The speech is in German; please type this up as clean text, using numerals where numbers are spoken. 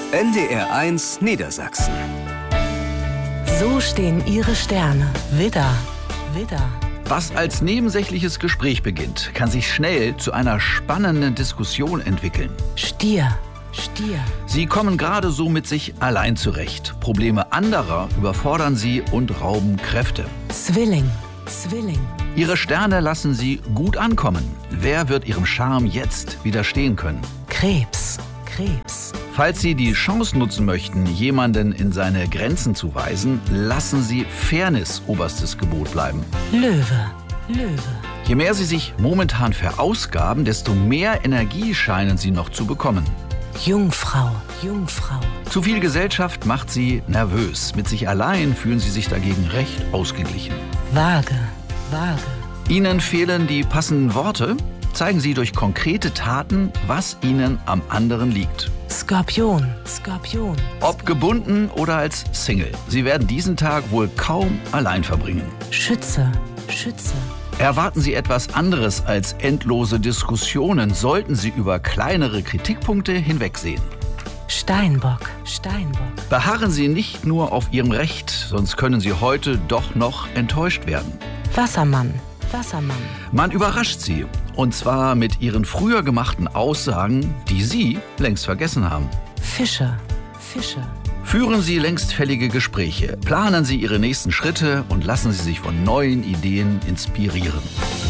NDR1 Niedersachsen. So stehen Ihre Sterne. Widder, Widder. Was als nebensächliches Gespräch beginnt, kann sich schnell zu einer spannenden Diskussion entwickeln. Stier, Stier. Sie kommen gerade so mit sich allein zurecht. Probleme anderer überfordern Sie und rauben Kräfte. Zwilling, Zwilling. Ihre Sterne lassen Sie gut ankommen. Wer wird Ihrem Charme jetzt widerstehen können? Krebs, Krebs. Falls Sie die Chance nutzen möchten, jemanden in seine Grenzen zu weisen, lassen Sie Fairness oberstes Gebot bleiben. Löwe, Löwe. Je mehr Sie sich momentan verausgaben, desto mehr Energie scheinen Sie noch zu bekommen. Jungfrau, Jungfrau. Zu viel Gesellschaft macht Sie nervös. Mit sich allein fühlen Sie sich dagegen recht ausgeglichen. Waage, Waage. Ihnen fehlen die passenden Worte? Zeigen Sie durch konkrete Taten, was Ihnen am anderen liegt. Skorpion, Skorpion. Ob gebunden oder als Single, Sie werden diesen Tag wohl kaum allein verbringen. Schütze, Schütze. Erwarten Sie etwas anderes als endlose Diskussionen, sollten Sie über kleinere Kritikpunkte hinwegsehen. Steinbock, Steinbock. Beharren Sie nicht nur auf Ihrem Recht, sonst können Sie heute doch noch enttäuscht werden. Wassermann, Wassermann. Man überrascht Sie, und zwar mit Ihren früher gemachten Aussagen, die Sie längst vergessen haben. Fische, Fische. Führen Sie längstfällige Gespräche, planen Sie Ihre nächsten Schritte und lassen Sie sich von neuen Ideen inspirieren.